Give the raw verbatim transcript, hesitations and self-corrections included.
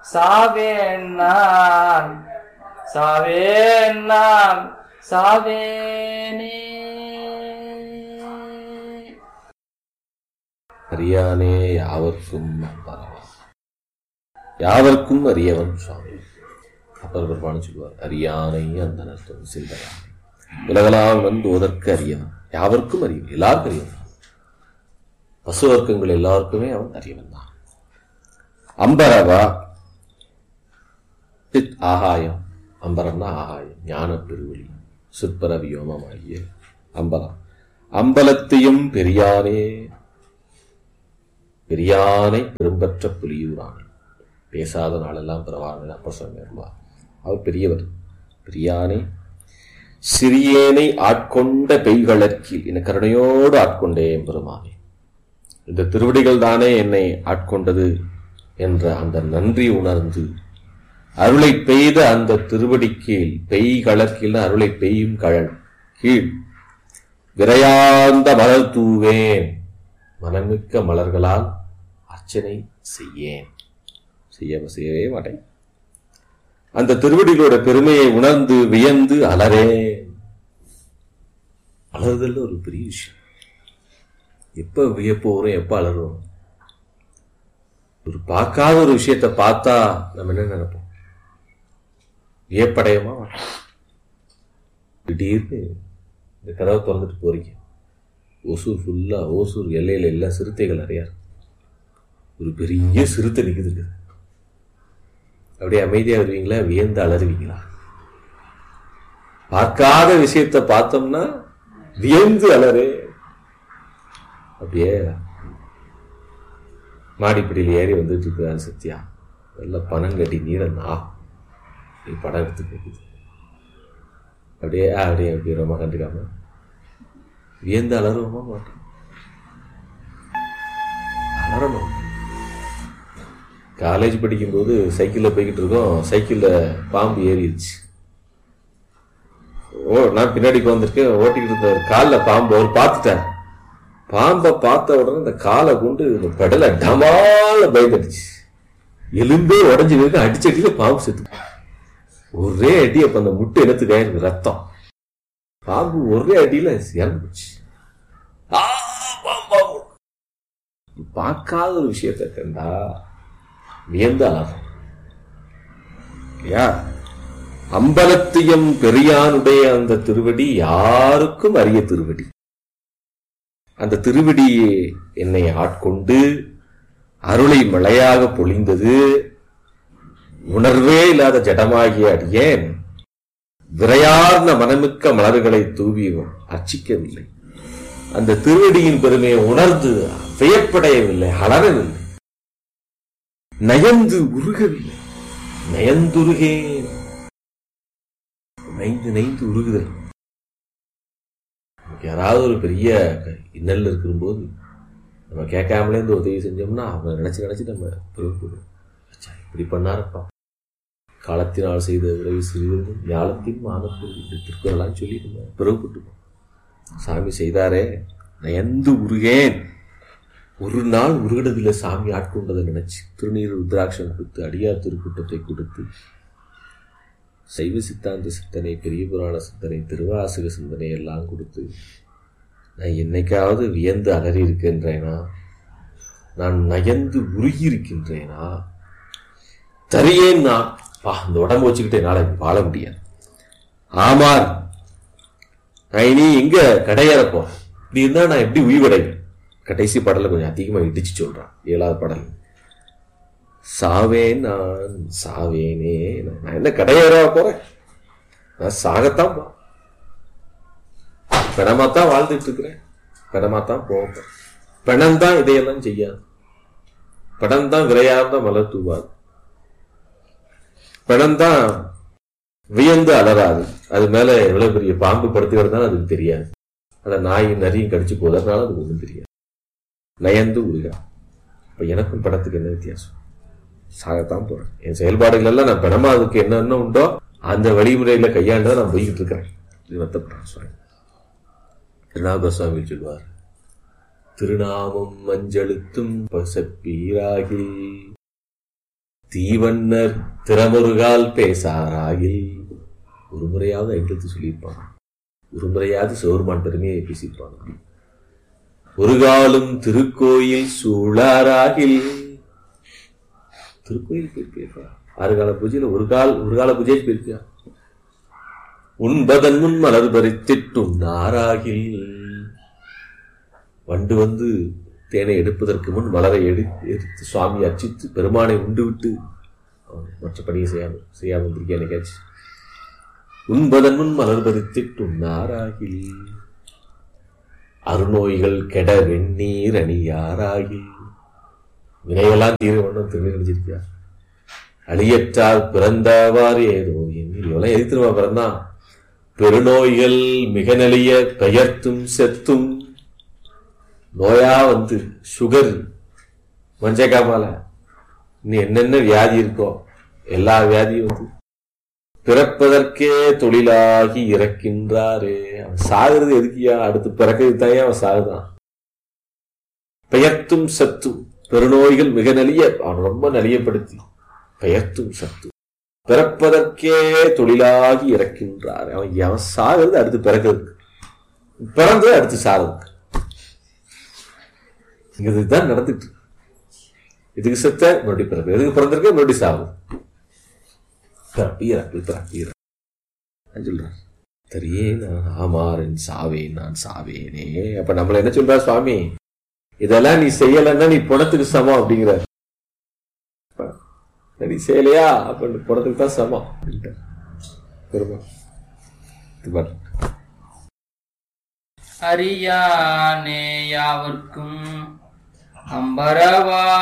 சாவேன் நான் சாவேன் நான் சாவேனே. அறியானே யாவர்க்கும் அம்பரவா, யாவர்க்கும் அறியவன் சுவாமி. அப்பர் பெருமான் சொல்லுவார், அறியானை அந்த நர்த்தம் செல்வரான் உலகளால் வந்து ஓதற்கு அறியவன், யாவர்க்கும் அறியவன், எல்லாருக்கும் அறியவன். பசு வர்க்கங்கள் எல்லாருக்குமே அவன் அறியவன் தான். அம்பரவா சித் ஆகாயம், அம்பரம்னா ஆகாயம், ஞான பெருவெளி, சிற்பர வியோமமாகிய அம்பலம். அம்பலத்தையும் பெரியானே, பெரியானை பெரும்பற்ற புலியூரானே. பேசாத நாளெல்லாம் பரவாயில்லை அப்பர் சுவாமி வருவார். அவர் பெரியவர். பெரியானை சிறியேனை ஆட்கொண்ட பெய்களற்கில் என கருணையோடு ஆட்கொண்டேன் பெருமானே. இந்த திருவடிகள் தானே என்னை ஆட்கொண்டது என்ற அந்த நன்றி உணர்ந்து அருளை பெய்த அந்த திருவடி கீழ், பெய் கலக்கில் அருளை பெய்யும் கழல் கீழ் விரையார்ந்த மலர் தூவேன், மனமிக்க மலர்களால் அர்ச்சனை செய்யேன். செய்ய செய்யவே மாட்டேன். அந்த திருவடிகளோட பெருமையை உணர்ந்து வியந்து அலறேன். அலறுதல் ஒரு பெரிய விஷயம். எப்ப வியப்பு வரும், எப்ப அலறுவோம்? ஒரு பார்க்காத ஒரு விஷயத்தை பார்த்தா நம்ம என்ன நினைப்போம்? வியப்படையமா மாட்டோம். திடீர்னு இந்த கதவை திறந்துட்டு போறீங்க, ஓசூர் ஃபுல்லா, ஓசூர் எல்லையில எல்லாம் சிறுத்தைகள் நிறையா இருக்கு. ஒரு பெரிய சிறுத்தை நிக்குது. அப்படியே அமைதியா வருவீங்களா, வியந்து அலறுவீங்களா? பார்க்காத விஷயத்தை பார்த்தோம்னா வியந்து அலறு. அப்படியே மாடிப்படியில் ஏறி வந்துட்டு இருக்கிறாரு சத்யா, நல்ல பணம் கட்டி நீரன் ஆகும், நீ படம் எடுத்து போகுது. அப்படியே அப்படியே அப்படியே ரொம்ப கண்டுக்காம வியந்து அலறுவோமா மாட்டோம்? அலறணும். காலேஜ் படிக்கும்போது சைக்கிளில் போய்கிட்டு இருக்கோம், சைக்கிளில் பாம்பு ஏறிடுச்சு. ஓ நான் பின்னாடி வந்திருக்கேன், ஓட்டிக்கிட்டு இருந்த காலில் பாம்பு அவர் பார்த்துட்டார். பாம்பை பார்த்த உடனே இந்த காலை கொண்டு இந்த பெடலை டமால பயந்துடுச்சு. எலும்பே உடஞ்சி இருக்கு, அடிச்சடியில பாம்பு செத்து. ஒரே அடி. அப்ப அந்த முட்டை இனத்துக்கு எனக்கு ரத்தம். பாம்பு ஒரே அடியில இறந்துச்சு. பார்க்காத ஒரு விஷயத்தை கண்டா வியந்து அலறும். அம்பலத்தையும் பெரியானுடைய அந்த திருவடி யாருக்கும் அரிய திருவடி. அந்த திருவடியே என்னை ஆட்கொண்டு அருளை மழையாக பொழிந்தது. உணர்வே இல்லாத ஜடமாகிய அடியேன் விரையார்ந்த மனமிக்க மலர்களை தூவி அர்ச்சிக்கவில்லை. அந்த திருவடியின் பெருமையை உணர்ந்து வியப்படையவில்லை, அலறவில்லை, நயந்து உருகவில்லை. நயந்துருகேன், நைந்து நைந்து உருகுதல். யாராவது ஒரு பெரிய இன்னல் இருக்கும்போது நம்ம கேட்காமலே இந்த உதவி செஞ்சோம்னா அவங்க நினைச்சு நினைச்சு நம்ம பிறகு இப்படி பண்ணாரப்பா, காலத்தினால் செய்த உதவி சிறிது ஞாலத்தின் மானத்தில் திருக்குறளான்னு சொல்லி நம்ம பிறகுப்பட்டுப்போம். சாமி செய்தாரே, நயந்து உருகேன். ஒரு நாள் உருகினதில்லை சாமி ஆட்கொண்டதை நினைச்சு. திருநீர் ருத்ராட்சம் கொடுத்து, அடியார் திருக்கூட்டத்தை கொடுத்து, சைவ சித்தாந்த சிந்தனை, பெரிய புராண சிந்தனை, திருவாசக சிந்தனை எல்லாம் கொடுத்து நான் என்னைக்காவது வியந்து அலறி இருக்கின்றேனா? நான் நயந்து உருகி இருக்கின்றேனா? தரியேன்னா பா, இந்த உடம்பு வச்சுக்கிட்டு என்னால வாழ முடியாது. ஆமார், நான் இனி எங்க கடையறப்போ இப்படி இருந்தா நான் எப்படி உயிர்வடைவேன்? கடைசி பாடல கொஞ்சம் அதிகமா இடிச்சு சொல்றான். ஏழாவது பாடல், சாவேன் நான் சாவேனே, நான் என்ன கடையேற போறேன்? நான் சாகத்தான் போ, பிணமாத்தான் வாழ்ந்துட்டு இருக்கிறேன், பிணமாத்தான் போவேன். பிணம்தான் இதையெல்லாம் செய்யாது, பிணம்தான் விரையார்ந்த மலர் தூவாது, பிணம்தான் வியந்து அலராது. அது மேல எவ்வளவு பெரிய பாம்பு படுத்தி வருதாலும் அதுக்கு தெரியாது. அதை நாயும் நரியும் கடிச்சு போதனால அதுக்கு ஒன்றும் தெரியாது. நயந்து உருகா. இப்ப எனக்கும் படத்துக்கு என்ன வித்தியாசம்? சாகத்தான் போறேன். என் செயல்பாடுகள் எல்லாம் நான் பிணமா அதுக்கு என்னென்ன உண்டோ அந்த வழிமுறையில கையாண்டா நான் போய்கிட்டு இருக்கிறேன். இது வருத்தப்படுறேன் சுவாமி. திருநாக சுவாமி சொல்வார், திருநாமம் மஞ்சளுத்தும் பசப்பீராகி தீவன்னர் திறமொருகால் பேசாராயில். ஒரு முறையாவது ஐந்தெழுத்து சொல்லியிருப்பான், ஒரு முறையாவது சிவருமான் பெருமையை பேசியிருப்பான். ஒரு காலும் திருக்கோயில் சூழாராகில். திருக்கோயில் போயிருப்பா, ஆறு கால பூஜையில ஒரு கால் ஒரு கால பூஜை போயிருப்பியா. உண்பதன் முன் மலர் பறித்திட்டும் நாராகில். வண்டு வந்து தேனை எடுப்பதற்கு முன் மலரை எடுத்து சுவாமி அர்ச்சித்து பெருமானை உண்டு விட்டு மற்ற பணியை செய்யாமல் செய்யாமல் இருக்க எனக்காச்சு. உண்பதன் முன் மலர் பறித்திட்டும் நாராகில். அருநோய்கள் கெட வெந்நீர் அணியாராகில். வினையெல்லாம் தீர ஒன்றும் திருநீர் அணிஞ்சிருக்கியா. அழியற்றால் பிறந்தவாறு ஏதோ எண்ணில் எவ்வளவு எதிர்த்துருவா பிறந்தான். பெருநோய்கள் மிக நெளிய பெயர்த்தும் செத்தும். நோயா வந்து சுகர், மஞ்சக்காமால, இன்னும் என்னென்ன வியாதி இருக்கோ எல்லா வியாதியும் வந்து பிறப்பதற்கே தொழிலாகி இறக்கின்றாரே. அவன் சாகுறது எதுக்கியா, அடுத்து பிறக்கிறது தாயே அவன் சாகுதான். பெயர்த்தும் சத்தும், பெருநோய்கள் மிக நலிய, அவன் ரொம்ப நலியப்படுத்தி பெயர்த்தும் சத்தும் பிறப்பதற்கே தொழிலாகி இறக்கின்றார். அவன் அவன் சாகிறது அடுத்து பிறக்கிறதுக்கு, பிறந்தது அடுத்து சாகிறதுக்கு. இதுதான் நடந்துட்டு. இதுக்கு செத்த மறுபடியும் பிறகு, எதுக்கு பிறந்திருக்க மறுபடியும் சாகுது. பிறப்பு இறப்பு பிறப்பு இறப்பு சொல்றார். தெரியே நான் ஆமாறன் சாவேன் நான் சாவேனே. அப்ப நம்மள என்ன சொல்றார் சுவாமி, இதெல்லாம் நீ செய்யலன்னா நீ பணத்துக்கு சமம் அப்படிங்கிற. நீ செய்யலையா அப்ப பணத்துக்கு தான் சமம். அறியானே யாவர்க்கும் அம்பரவா